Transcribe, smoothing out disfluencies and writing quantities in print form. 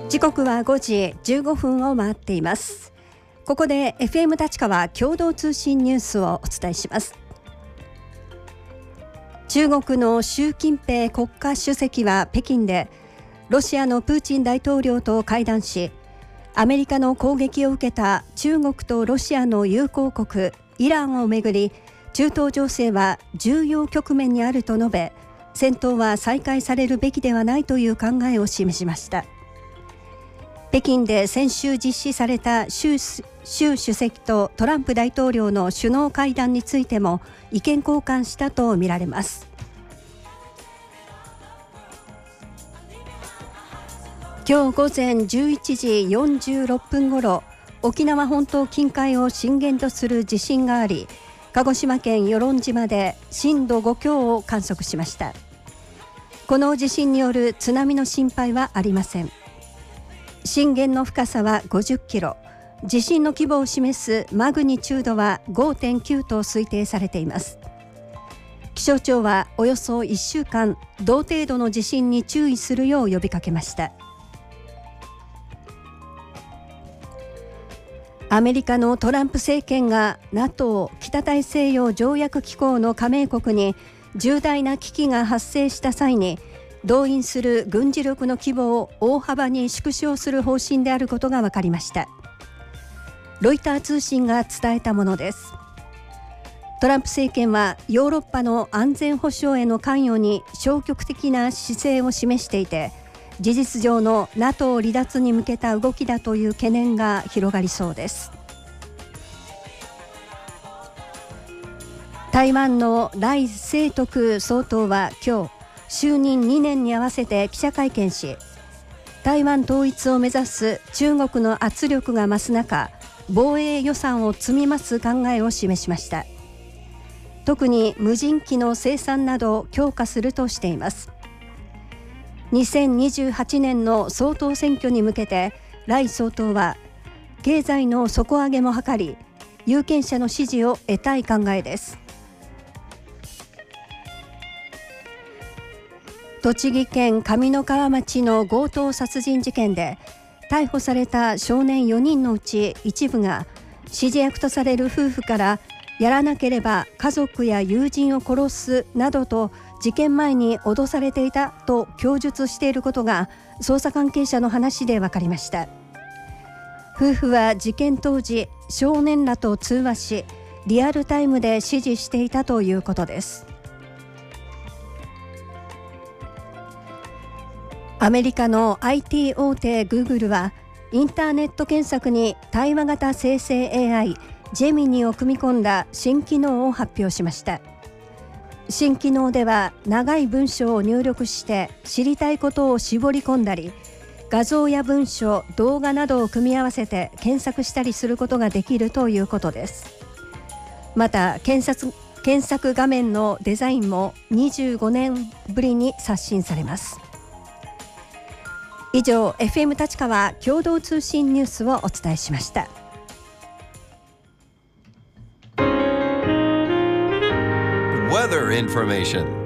時刻は5時15分を回っています。ここで FM 立川共同通信ニュースをお伝えします。中国の習近平国家主席は北京でロシアのプーチン大統領と会談し、アメリカの攻撃を受けた中国とロシアの友好国イランをめぐり、中東情勢は重要局面にあると述べ、戦闘は再開されるべきではないという考えを示しました。北京で先週実施された習主席とトランプ大統領の首脳会談についても意見交換したとみられます。今日午前11時46分ごろ、沖縄本島近海を震源とする地震があり、鹿児島県与論島で震度5強を観測しました。この地震による津波の心配はありません。震源の深さは50キロ、地震の規模を示すマグニチュードは 5.9 と推定されています。気象庁はおよそ1週間、同程度の地震に注意するよう呼びかけました。アメリカのトランプ政権が NATO 北大西洋条約機構の加盟国に重大な危機が発生した際に動員する軍事力の規模を大幅に縮小する方針であることが分かりました。ロイター通信が伝えたものです。トランプ政権はヨーロッパの安全保障への関与に消極的な姿勢を示していて、事実上の NATO 離脱に向けた動きだという懸念が広がりそうです。台湾の頼清徳総統は今日、就任2年に合わせて記者会見し、台湾統一を目指す中国の圧力が増す中、防衛予算を積み増す考えを示しました。特に無人機の生産などを強化するとしています。2028年の総統選挙に向けて、頼総統は経済の底上げも図り、有権者の支持を得たい考えです。栃木県上三川町の強盗殺人事件で逮捕された少年4人のうち一部が指示役とされる夫婦からやらなければ家族や友人を殺すなどと事件前に脅されていたと供述していることが捜査関係者の話で分かりました。夫婦は事件当時少年らと通話しリアルタイムで指示していたということです。アメリカの IT 大手 Google はインターネット検索に対話型生成 AI ジェミニを組み込んだ新機能を発表しました。新機能では長い文章を入力して知りたいことを絞り込んだり、画像や文章、動画などを組み合わせて検索したりすることができるということです。また検索画面のデザインも25年ぶりに刷新されます。以上、 FM 立川共同通信ニュースをお伝えしました。 Weather information.